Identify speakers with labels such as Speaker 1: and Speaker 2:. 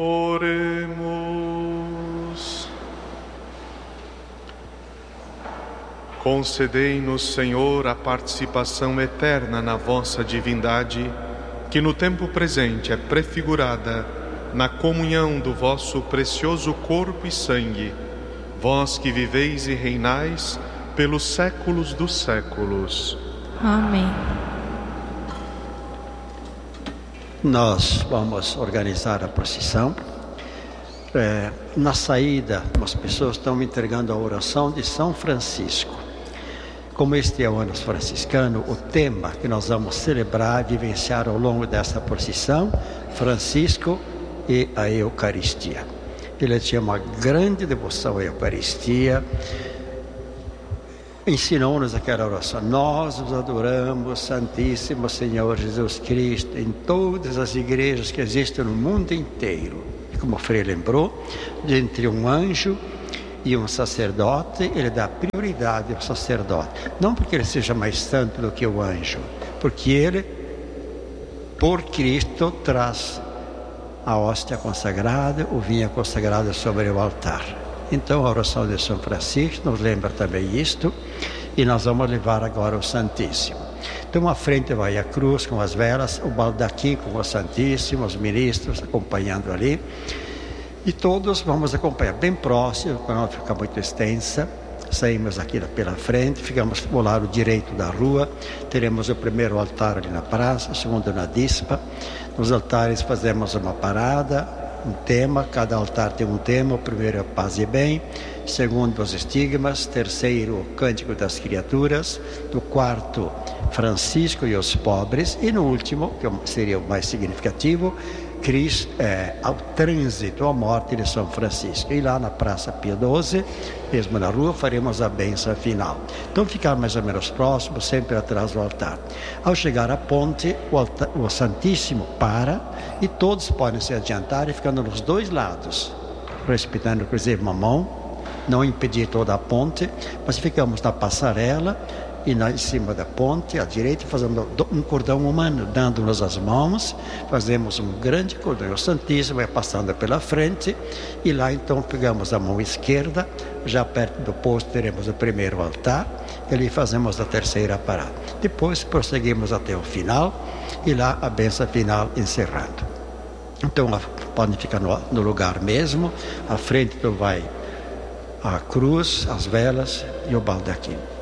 Speaker 1: Oremos. Concedei-nos, Senhor, a participação eterna na vossa divindade, que no tempo presente é prefigurada na comunhão do vosso precioso corpo e sangue, vós que viveis e reinais pelos séculos dos séculos.
Speaker 2: Amém.
Speaker 3: Nós vamos organizar a procissão. Na saída, as pessoas estão me entregando a oração de São Francisco. Como este é o ano franciscano, o tema que nós vamos celebrar e vivenciar ao longo dessa procissão, Francisco e a Eucaristia. Ele tinha uma grande devoção à Eucaristia, ensinou-nos aquela oração: nós os adoramos, Santíssimo Senhor Jesus Cristo, em todas as igrejas que existem no mundo inteiro. E como o Frei lembrou, entre um anjo e um sacerdote, ele dá prioridade ao sacerdote, não porque ele seja mais santo do que o anjo, porque ele, por Cristo, traz a hóstia consagrada, o vinho consagrado sobre o altar. Então a oração de São Francisco nos lembra também isto, e nós vamos levar agora o Santíssimo. Então à frente vai a cruz com as velas, o baldaquim com o Santíssimo, os ministros acompanhando ali, e todos vamos acompanhar bem próximo, para não ficar muito extensa. Saímos aqui pela frente, ficamos do lado direito da rua, teremos o primeiro altar ali na praça, o segundo na dispa. Nos altares fazemos uma parada, um tema, cada altar tem um tema: o primeiro é paz e bem, segundo os estigmas, terceiro o cântico das criaturas, no quarto Francisco e os pobres, e no último, que seria o mais significativo, Cristo, ao trânsito, à morte de São Francisco. E lá na Praça Pio XII, mesmo na rua, faremos a bênção final. Então ficar mais ou menos próximo, sempre atrás do altar. Ao chegar à ponte, o Santíssimo para, e todos podem se adiantar e ficando nos dois lados, respeitando inclusive uma mão, não impedir toda a ponte, mas ficamos na passarela e em cima da ponte, à direita, fazendo um cordão humano, dando-nos as mãos, fazemos um grande cordão. O Santíssimo vai passando pela frente, e lá então pegamos a mão esquerda, já perto do posto teremos o primeiro altar, e ali fazemos a terceira parada. Depois prosseguimos até o final, e lá a bênção final encerrando. Então podem ficar no lugar mesmo, à frente vai a cruz, as velas e o baldaquim.